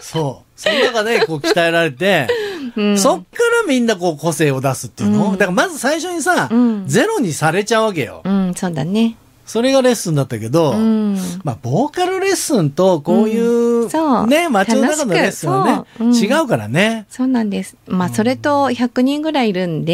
そう。その中でこう鍛えられて、そっからみんなこう個性を出すっていうの、だからまず最初にさ、ゼロにされちゃうわけよ。 そうだね。 それがレッスンだったけど、まあ、ボーカルレッスンとこういう、ね、街の中のレッスンはね、違うからね。 そうなんです。まあ、それと100人ぐらいいるんで、